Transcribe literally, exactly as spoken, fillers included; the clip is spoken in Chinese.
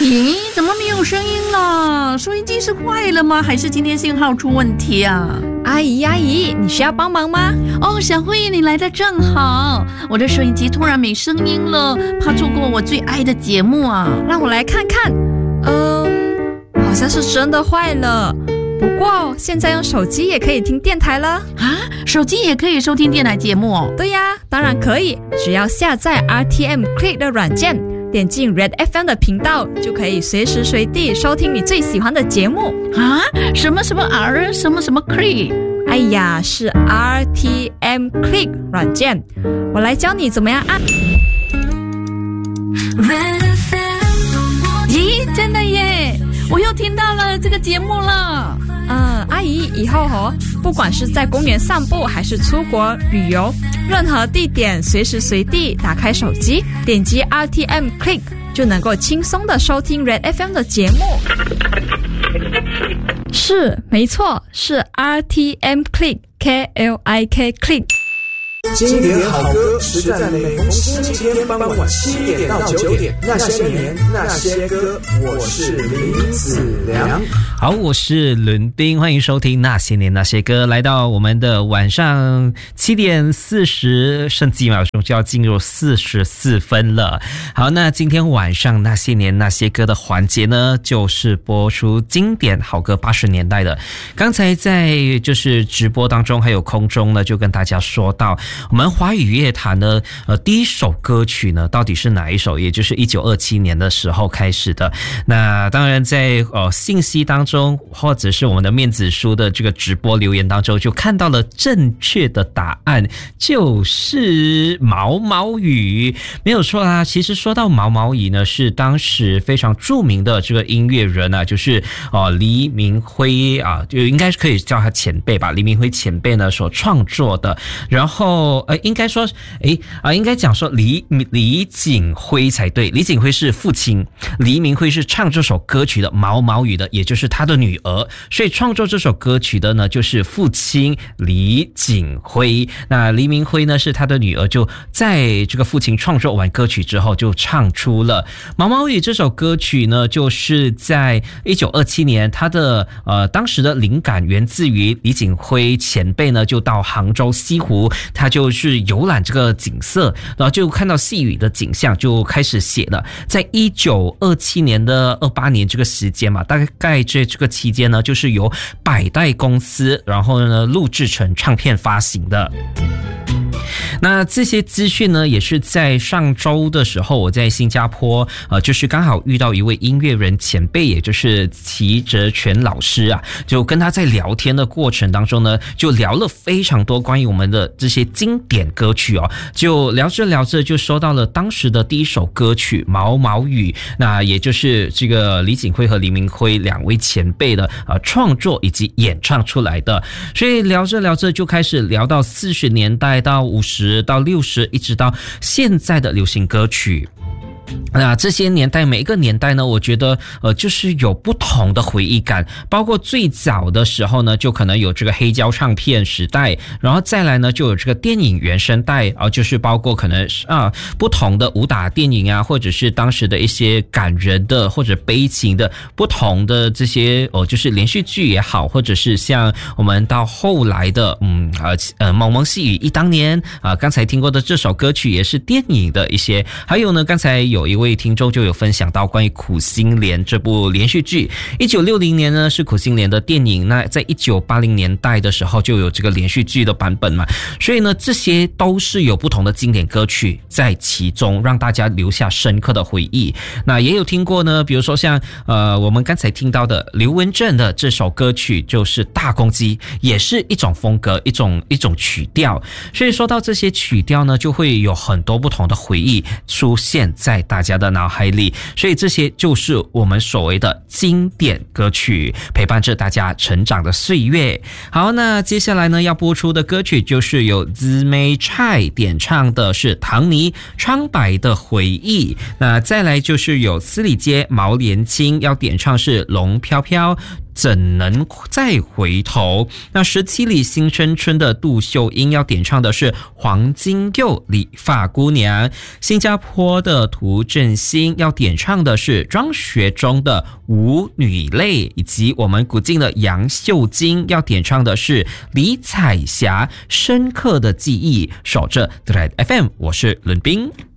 咦，怎么没有声音了？收音机是坏了吗？还是今天信号出问题啊？ 阿姨阿姨，你需要帮忙吗？ 哦，小慧，你来得正好，我的收音机突然没声音了，怕错过我最爱的节目啊。 让我来看看。嗯，好像是真的坏了。不过现在用手机也可以听电台了啊！手机也可以收听电台节目哦？ 对呀，当然可以，只要下载 R T M Click 的软件，点进 Red F M 的频道，就可以随时随地收听你最喜欢的节目啊！什么什么 R 什么什么 Click？ 哎呀，是 R T M Click 软件，我来教你怎么样按。 咦，真的耶！我又听到了这个节目了。 嗯，阿姨，以后哦，不管是在公园散步还是出国旅游，任何地点随时随地打开手机，点击 R T M Click 就能够轻松的收听 Red F M 的节目。是，没错，是 R T M Click K L I K Click。 经典好歌实在每逢星期天傍晚七点到九点，那些年那些歌，我是林子良。 好，我是伦斌，欢迎收听那些年那些歌。来到我们的晚上七点四十，剩几秒钟就要进入四十四分了。好，那今天晚上那些年那些歌的环节呢，就是播出经典好歌八十年代的。刚才在就是直播当中还有空中呢，就跟大家说到。我们华语乐坛呢，呃，第一首歌曲呢，到底是哪一首？也就是一九二七年的时候开始的。那当然在呃信息当中，或者是我们的面子书的这个直播留言当中，就看到了正确的答案，就是毛毛雨，没有错啦。其实说到毛毛雨呢，是当时非常著名的这个音乐人啊，就是呃黎明辉啊，就应该是可以叫他前辈吧，黎明辉前辈呢所创作的，然后。呃，应该说，诶啊、呃，应该讲说李李景辉才对。李景辉是父亲，黎明辉是唱这首歌曲的毛毛雨的，也就是他的女儿，所以创作这首歌曲的呢，就是父亲李景辉。那黎明辉呢是他的女儿，就在这个父亲创作完歌曲之后，就唱出了毛毛雨这首歌曲呢，就是在一九二七年，他的呃当时的灵感源自于李景辉前辈呢，就到杭州西湖，他就是游览这个景色，然后就看到细雨的景象，就开始写了。在一九二七年的二八年这个时间嘛，大概这这个期间呢，就是由百代公司，然后呢录制成唱片发行的。那这些资讯呢，也是在上周的时候，我在新加坡，呃，就是刚好遇到一位音乐人前辈，也就是齐哲全老师啊，就跟他在聊天的过程当中呢，就聊了非常多关于我们的这些经典歌曲哦，就聊着聊着就说到了当时的第一首歌曲《毛毛雨》，那也就是这个李景辉和黎明辉两位前辈的呃创作以及演唱出来的，所以聊着聊着就开始聊到四十年代到五十到六十，一直到现在的流行歌曲。那这些年代，每一个年代呢，我觉得呃，就是有不同的回忆感。包括最早的时候呢，就可能有这个黑胶唱片时代，然后再来呢，就有这个电影原声带啊，就是包括可能啊不同的武打电影啊，或者是当时的一些感人的或者悲情的不同的这些哦、呃，就是连续剧也好，或者是像我们到后来的嗯呃呃蒙蒙细雨忆当年啊、呃，刚才听过的这首歌曲也是电影的一些，还有呢，刚才有一位听众就有分享到关于苦心莲这部连续剧，一九六零年呢是苦心莲的电影，那在一九八零年代的时候就有这个连续剧的版本嘛，所以呢这些都是有不同的经典歌曲在其中，让大家留下深刻的回忆。那也有听过呢，比如说像呃我们刚才听到的刘文正的这首歌曲就是大公鸡，也是一种风格，一种一种曲调，所以说到这些曲调呢，就会有很多不同的回忆出现在大家的脑海里，所以这些就是我们所谓的经典歌曲，陪伴着大家成长的岁月。好，那接下来呢要播出的歌曲就是由姊妹菜点唱的是唐尼苍白的回忆，那再来就是有司礼街毛连青要点唱是龙飘飘怎能再回头。那十七里新生村的杜秀英要点唱的是黄金佑理发姑娘，新加坡的涂振兴要点唱的是庄学忠的舞女泪，以及我们古晋的杨秀晶要点唱的是李彩霞深刻的记忆。守着 D L I F M， 我是伦斌。